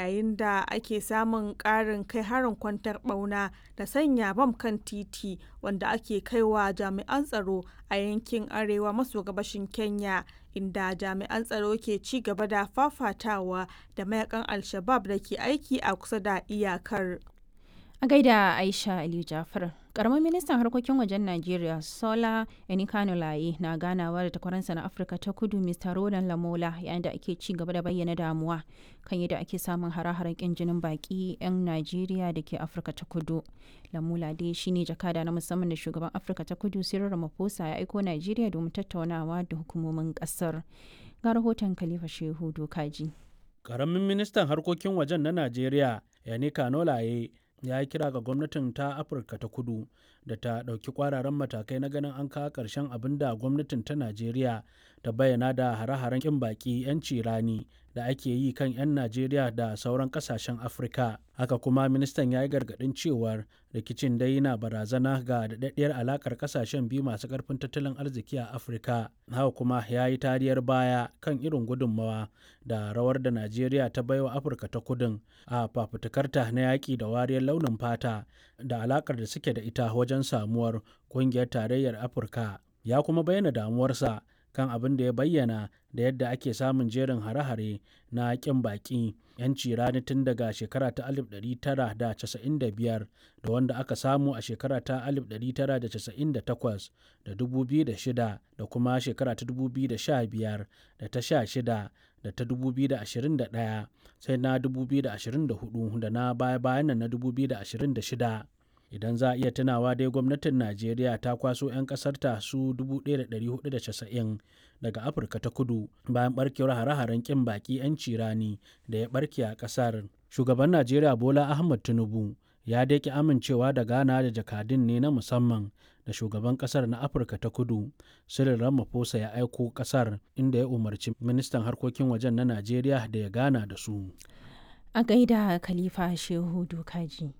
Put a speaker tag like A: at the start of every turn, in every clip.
A: yayin da ake samun ƙarin kai harin kwantar ɓauna da sanya bam kan titi wanda ake kaiwa jami'an tsaro a yankin arewa maso gabashin Kenya, inda jami'an tsaro ke ci gaba da fafatawa da mayakan Al-Shabab da ke aiki a kusa da iyakar.
B: A gaida Aisha Aliyu Jafar. Karamin ministan harkokin wajen Najeriya Sola Enikanulaye na ganawa da takwaransa na Afirka ta Kudu Mr. Roland Lamola yayin da ake ci gaba da bayyana damuwa kan yadda ake samun hare-haren kin jinin baki 'yan Najeriya da ke Afirka ta Kudu. Lamola dai shine jakada na musamman da shugaban Afirka ta Kudu Cyril Ramaphosa ya aiko Najeriya domin tattaunawa da hukumomin kasar. Ga rahoton Khalifa Shehu Dokaji.
C: Karamin ministan harkokin wajen na Najeriya Enikanulaye ya yi kira ga gwamnatin ta Afirka ta Kudu da ta ɗauki ƙwararan matakai na ganin an kawo ƙarshen abin da gwamnatin ta Najeriya ta bayyana da hare-haren ƙin baƙi 'yanci rani da ake yi kan 'yan Najeriya da sauran ƙasashen Afirka. Haka kuma ministan ya yi gargaɗin cewar rikicin dai na barazana ga daɗaɗɗiyar alaƙar ƙasashen biyu masu ƙarfin tattalin arziki a Afirka. Haka kuma ya yi tariyar baya kan irin gudunmawa da rawar da Najeriya ta baiwa Afirka ta Kudun a fafutukarta na yaƙi da wariyar launin fata da alaƙar da suke da ita wajen samuwar ƙungiyar tarayyar Afirka. Ya kuma bayyana damuwarsa kan abin da ya bayyana da yadda ake samun jerin hare-hare na ƙin baƙi 'yanci rani tun daga shekara ta 1995 da wanda aka samu a shekara ta 1998 da 2006 da kuma shekara ta 2015 da ta 16 da ta 2021 sai na 2024 da na baya-bayan nan na 2026. Idan za a iya tunawa dai gwamnatin Najeriya ta kwaso 'yan ƙasarta su 1,490 daga Afirka ta Kudu bayan barkewar hare-haren ƙin baƙi 'yanci rani da ya barke a ƙasar. Shugaban Najeriya Bola Ahmed Tinubu ya dai ki amincewa da gana da jakadun ne na musamman da shugaban ƙasar na Afirka ta Kudu Cyril Ramaphosa ya aiko ƙasar, inda ya umarci ministan harkokin wajen na Najeriya da ya gana da su.
B: A gaida Khalifa Shehu Dokaji.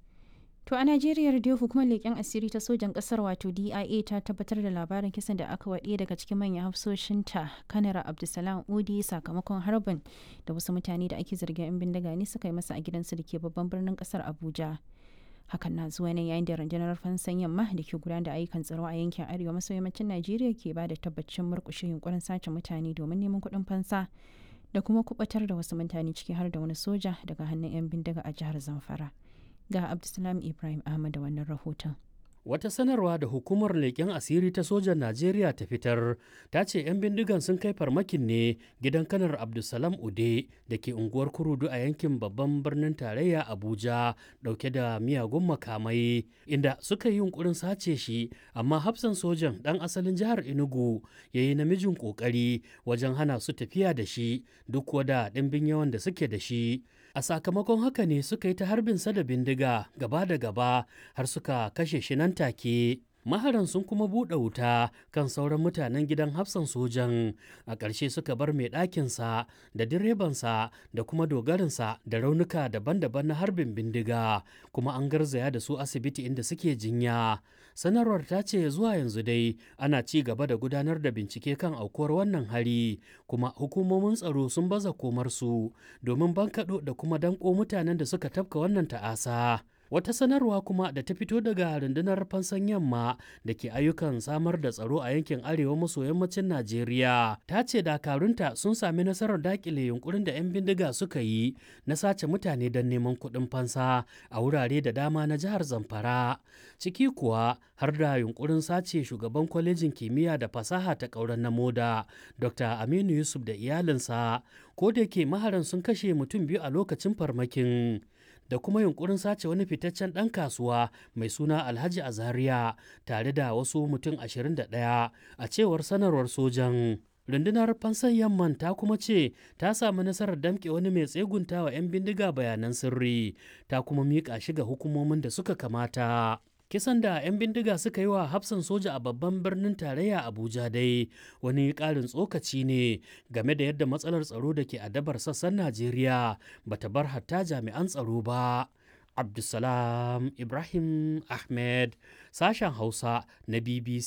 B: To a Najeriya dai hukumar leƙen asiri ta sojan ƙasar wato DIA ta tabbatar da labarin kisan da aka waɗe daga cikin manyan hafsoshinta Kanar Abdulsalam Udi sakamakon harbin da wasu mutane da ake zargin 'yan bindiga ne suka yi masa a gidansu da ke babban birnin ƙasar Abuja. Hakan na zuwa ne yayin da rundunar fansan yamma da ke gudanar da ayyukan tsaro a yankin arewa maso yammacin Najeriya ke ba da tabbacin murƙushe yunkurin sace mutane domin neman kuɗin fansa da kuma kubatar da wasu mutane ciki har da wani soja daga hannun 'yan bindiga a jihar Zamfara. Ga Abdulsalam Ibrahim Ahmad da wannan rahoton.
D: Wata sanarwa da hukumar leƙen asiri ta sojan Najeriya ta fitar ta ce 'yan bindigan sun kai farmakin ne gidan kanar Abdulsalam Ude da ke unguwar Kurudu a yankin babban birnin tarayya Abuja ɗauke da miyagun makamai inda suka yi yunkurin sace shi, amma hafsan sojan ɗan asalin jihar Enugu ya yi namijin ƙoƙari wajen hana su tafiya da shi duk da ɗimbin yawan da suke da shi. A sakamakon haka ne suka yi ta harbinsa da bindiga gaba da gaba har suka kashe shi nan take. Maharan sun kuma buɗe wuta kan sauran mutanen gidan hafsan sojan, a ƙarshe suka bar mai ɗakinsa da direbansa da kuma dogarinsa da raunuka daban-daban na harbin bindiga, kuma an garzaya da su asibiti inda suke jinya. Sanarwar ta ce zuwa yanzu dai ana ci gaba da gudanar da bincike kan aukuwar wannan hari, kuma hukumomin tsaro sun baza komarsu domin bankaɗo da kuma danƙo mutanen da suka tafka wannan ta'asa. Wata sanarwa kuma da ta fito daga rundunar fansan yamma da ke ayyukan samar da tsaro a yankin arewa maso yammacin Najeriya ta ce dakarunta sun sami nasarar dakile yunkurin da 'yan bindiga suka yi na sace mutane don neman kuɗin fansa a wurare da dama na jihar Zamfara, ciki kuwa har da yunkurin sace shugaban kwalejin kimiyya da fasaha ta ƙauren na Moda Dr. Aminu Yusuf da iyalinsa, ko da ke maharan sun kashe mutum biyu a lokacin farmakin. Da kuma yunkurin sace wani fitaccen ɗan kasuwa mai suna Alhaji Azariya tare da wasu mutum 21 a cewar sanarwar sojan. Rundunar fansan yamman ta kuma ce ta samu nasarar damƙe wani mai tsegunta wa 'yan bindiga bayanan sirri, ta kuma miƙa shi ga hukumomin da suka kamata. Kisan da 'yan bindiga suka yi wa hafsan soja a babban birnin tarayya Abuja dai wani ƙarin tsokaci ne game da yadda matsalar tsaro da ke adabar sassan Najeriya bata bar hatta jami'an tsaro ba. Abdulsalam Ibrahim Ahmed, sashen Hausa na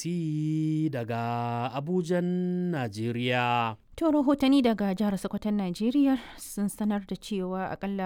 D: BBC daga Abujan, Najeriya.
B: To rahotanni daga jihar Sokoton Najeriya sun sanar da cewa akalla